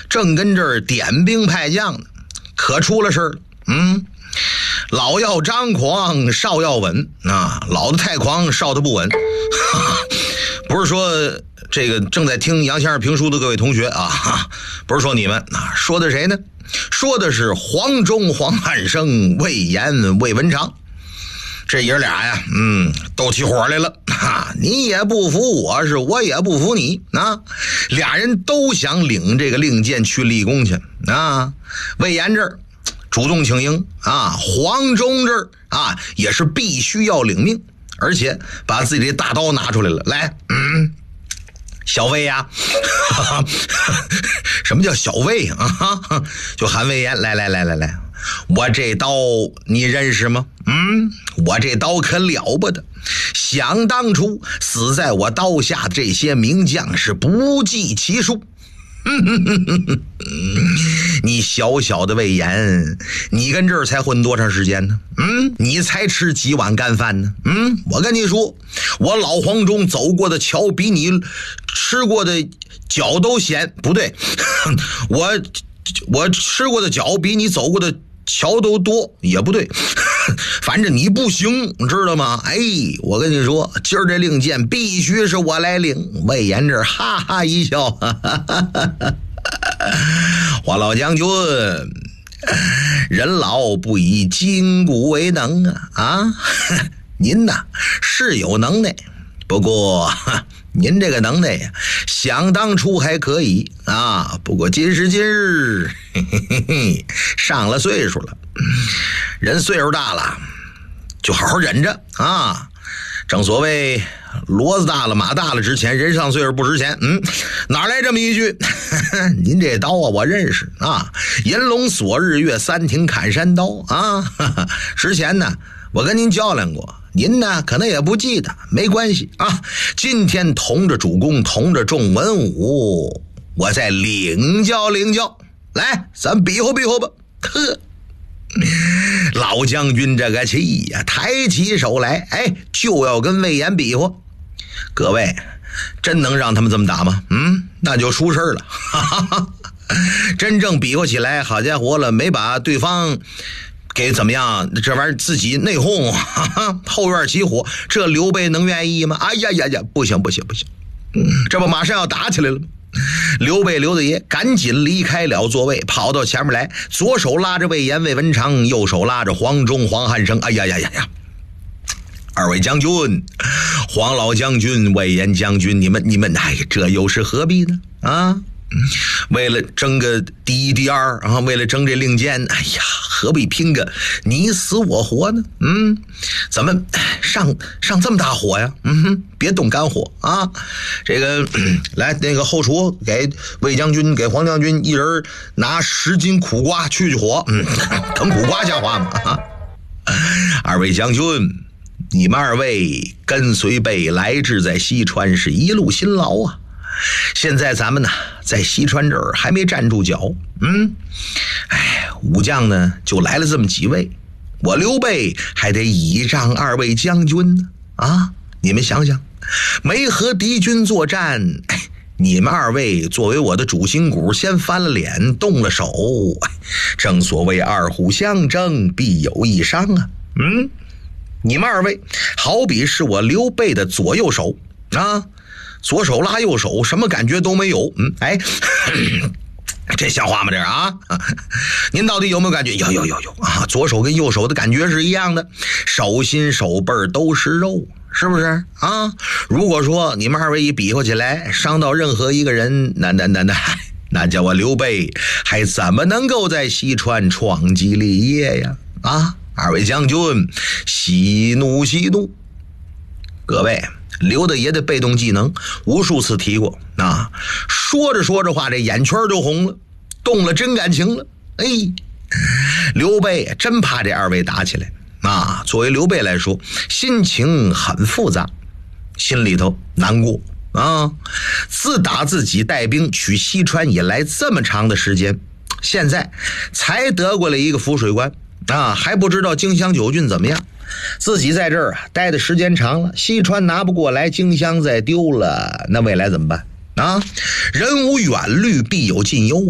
正跟这儿点兵派将呢，可出了事了。老要张狂，少要稳啊！老的太狂，少的不稳。不是说这个正在听杨先生评书的各位同学啊，不是说你们啊，说的谁呢？说的是黄忠、黄汉升、魏延、魏文长。这爷俩呀，斗起火来了啊！你也不服我，是我也不服你啊！俩人都想领这个令箭去立功去啊！魏延这儿主动请缨啊，黄忠这儿啊也是必须要领命，而且把自己的大刀拿出来了，来，小魏呀，什么叫小魏啊？就喊魏延，来，我这刀你认识吗？我这刀可了不得，想当初死在我刀下这些名将是不计其数。你小小的魏延，你跟这儿才混多长时间呢？你才吃几碗干饭呢？我跟你说，我老黄忠走过的桥比你吃过的脚都咸，不对，我吃过的脚比你走过的桥都多，也不对，反正你不行，知道吗？我跟你说，今儿这令箭必须是我来领。魏延这哈哈一笑，黄老将军，人老不以筋骨为能啊！您呐是有能耐，不过您这个能耐呀，想当初还可以啊，不过今时今日，上了岁数了，人岁数大了，就好好忍着啊。正所谓骡子大了马大了值钱，人上岁数不值钱。哪来这么一句？您这刀啊我认识啊，银龙锁日月三庭砍山刀啊，之前呢我跟您较量过，您呢可能也不记得，没关系啊。今天同着主公，同着众文武，我再领教，来，咱比划吧。老将军这个气呀，抬起手来，就要跟魏延比划。各位，真能让他们这么打吗？那就出事了。真正比划起来，好家伙了，没把对方给怎么样？这玩意儿自己内讧，后院起火，这刘备能愿意吗？不行，这不马上要打起来了吗？刘备刘大爷赶紧离开了座位，跑到前面来，左手拉着魏延魏文长，右手拉着黄忠黄汉升。二位将军，黄老将军、魏延将军，你们，这又是何必呢？啊，为了争个第一第二啊，为了争这令箭，何必拼个你死我活呢？怎么上这么大火呀？别动肝火啊！这个来，那个后厨给魏将军、给黄将军一人拿10斤苦瓜去火。啃苦瓜像话吗？二位将军，你们二位跟随备来至在西川，是一路辛劳啊。现在咱们呢在西川这儿还没站住脚，武将呢就来了这么几位，我刘备还得倚仗二位将军呢啊！你们想想，没和敌军作战，你们二位作为我的主心骨，先翻了脸动了手，正所谓二虎相争，必有一伤啊！你们二位好比是我刘备的左右手啊，左手拉右手，什么感觉都没有。这像话吗？这啊，您到底有没有感觉？有啊！左手跟右手的感觉是一样的，手心手背都是肉，是不是啊？如果说你们二位一比划起来，伤到任何一个人，那叫我刘备还怎么能够在西川创基立业呀？啊！二位将军，息怒！各位，刘大爷的被动技能无数次提过啊，说着话，这眼圈就红了，动了真感情了。刘备真怕这二位打起来啊！作为刘备来说，心情很复杂，心里头难过啊。自打自己带兵取西川以来，这么长的时间，现在才得过来一个浮水关啊，还不知道荆襄9郡怎么样。自己在这儿待的时间长了，西川拿不过来，荆襄再丢了，那未来怎么办啊？人无远虑，必有近忧。